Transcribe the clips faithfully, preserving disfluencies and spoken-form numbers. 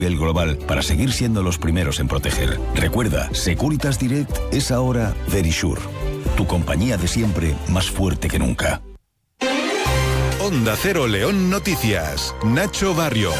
nivel global para seguir siendo los primeros en proteger. Recuerda, Securitas Direct es ahora Verisure, tu compañía de siempre más fuerte que nunca. Onda Cero León Noticias. Nacho Barrio.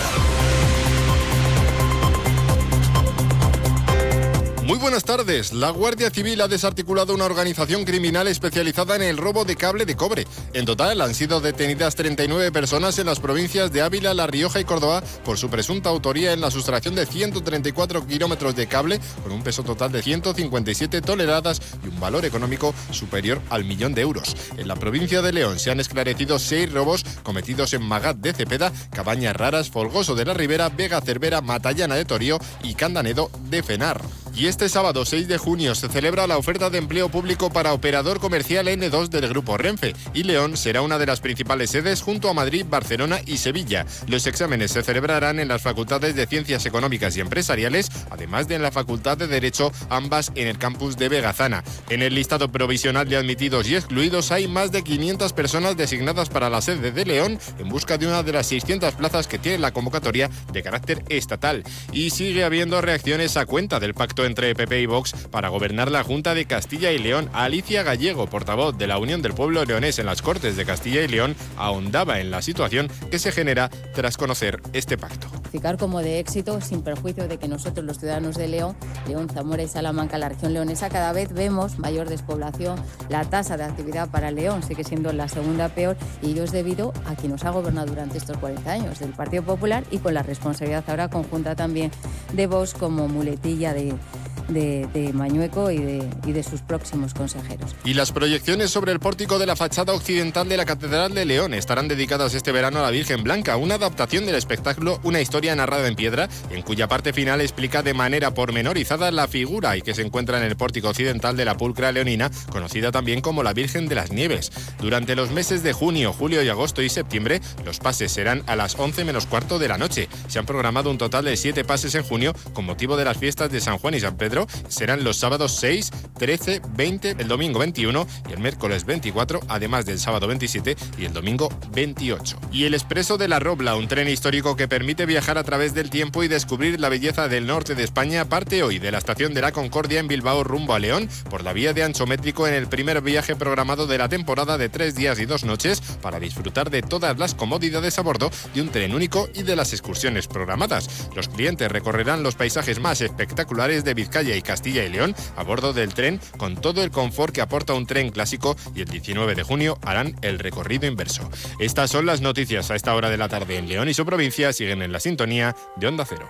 Muy buenas tardes. La Guardia Civil ha desarticulado una organización criminal especializada en el robo de cable de cobre. En total han sido detenidas treinta y nueve personas en las provincias de Ávila, La Rioja y Córdoba por su presunta autoría en la sustracción de ciento treinta y cuatro kilómetros de cable con un peso total de ciento cincuenta y siete toneladas y un valor económico superior al millón de euros. En la provincia de León se han esclarecido seis robos cometidos en Magat de Cepeda, Cabañas Raras, Folgoso de la Ribera, Vega Cervera, Matallana de Torío y Candanedo de Fenar. Y este sábado seis de junio se celebra la oferta de empleo público para operador comercial ene dos del Grupo Renfe y León será una de las principales sedes junto a Madrid, Barcelona y Sevilla. Los exámenes se celebrarán en las facultades de Ciencias Económicas y Empresariales, además de en la Facultad de Derecho, ambas en el campus de Vegazana. En el listado provisional de admitidos y excluidos hay más de quinientas personas designadas para la sede de León en busca de una de las seiscientas plazas que tiene la convocatoria de carácter estatal. Y sigue habiendo reacciones a cuenta del pacto entre P P y Vox para gobernar la Junta de Castilla y León. Alicia Gallego, portavoz de la Unión del Pueblo Leonés en las Cortes de Castilla y León, ahondaba en la situación que se genera tras conocer este pacto. Calificar como de éxito, sin perjuicio de que nosotros, los ciudadanos de León, León, Zamora y Salamanca, la región leonesa, cada vez vemos mayor despoblación. La tasa de actividad para León sigue siendo la segunda peor y ello es debido a quien nos ha gobernado durante estos cuarenta años, del Partido Popular, y con la responsabilidad ahora conjunta también de Vox como muletilla de... De, de Mañueco y de, y de sus próximos consejeros. Y las proyecciones sobre el pórtico de la fachada occidental de la Catedral de León estarán dedicadas este verano a la Virgen Blanca, una adaptación del espectáculo Una historia narrada en piedra, en cuya parte final explica de manera pormenorizada la figura y que se encuentra en el pórtico occidental de la Pulcra Leonina, conocida también como la Virgen de las Nieves. Durante los meses de junio, julio y agosto y septiembre, los pases serán a las once menos cuarto de la noche. Se han programado un total de siete pases en junio con motivo de las fiestas de San Juan y San Pedro. Serán los sábados seis, trece, veinte, el domingo veintiuno y el miércoles veinticuatro, además del sábado veintisiete y el domingo veintiocho. Y el Expreso de la Robla, un tren histórico que permite viajar a través del tiempo y descubrir la belleza del norte de España, parte hoy de la estación de la Concordia en Bilbao rumbo a León por la vía de anchométrico en el primer viaje programado de la temporada de tres días y dos noches para disfrutar de todas las comodidades a bordo de un tren único y de las excursiones programadas. Los clientes recorrerán los paisajes más espectaculares de Vizcaya y Castilla y León a bordo del tren con todo el confort que aporta un tren clásico y el diecinueve de junio harán el recorrido inverso. Estas son las noticias a esta hora de la tarde en León y su provincia. Siguen en la sintonía de Onda Cero.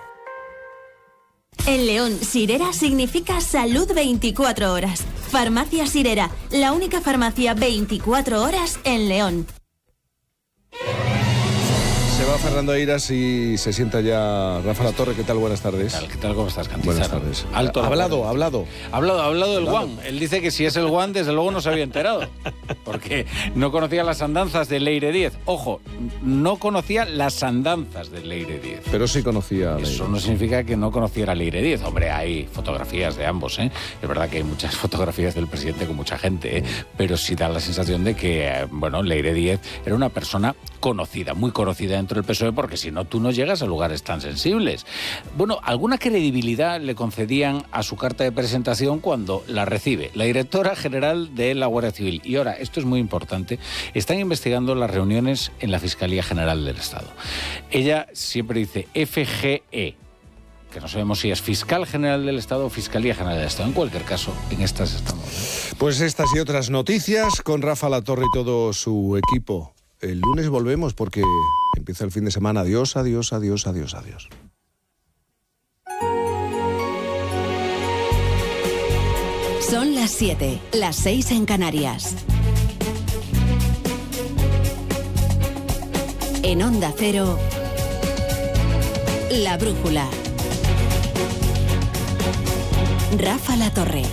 En León, Sirera significa salud veinticuatro horas. Farmacia Sirera, la única farmacia veinticuatro horas en León. Se va Fernando Eiras y se sienta ya Rafa Latorre. ¿Qué tal? Buenas tardes. ¿Qué tal? ¿Qué tal? ¿Cómo estás, Cantizano? Buenas tardes. Alto ha hablado, ha hablado. Ha hablado, ha hablado del Guan. Él dice que si es el Guan, desde luego no se había enterado. Porque no conocía las andanzas de Leire Díez. Ojo, no conocía las andanzas de Leire Díez. Pero sí conocía a Eso Leire. no significa que no conociera a Leire Díez. Hombre, hay fotografías de ambos, ¿eh? Es verdad que hay muchas fotografías del presidente con mucha gente, ¿eh? Pero sí da la sensación de que, eh, bueno, Leire Díez era una persona conocida, muy conocida dentro del P S O E, porque si no, tú no llegas a lugares tan sensibles. Bueno, alguna credibilidad le concedían a su carta de presentación cuando la recibe la directora general de la Guardia Civil. Y ahora, esto es muy importante, están investigando las reuniones en la Fiscalía General del Estado. Ella siempre dice F G E, que no sabemos si es Fiscal General del Estado o Fiscalía General del Estado. En cualquier caso, en estas estamos, ¿eh? Pues estas y otras noticias con Rafa Latorre y todo su equipo. El lunes volvemos porque empieza el fin de semana. Adiós, adiós, adiós, adiós, adiós. Son las siete, las seis en Canarias. En Onda Cero, La Brújula. Rafa Latorre.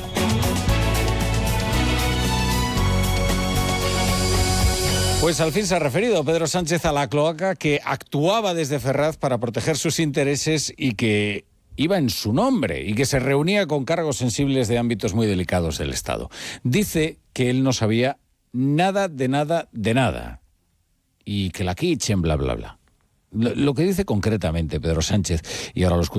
Pues al fin se ha referido Pedro Sánchez a la cloaca que actuaba desde Ferraz para proteger sus intereses y que iba en su nombre y que se reunía con cargos sensibles de ámbitos muy delicados del Estado. Dice que él no sabía nada de nada de nada y que la quichen, bla, bla, bla. lo, lo que dice concretamente Pedro Sánchez, y ahora lo escuchamos.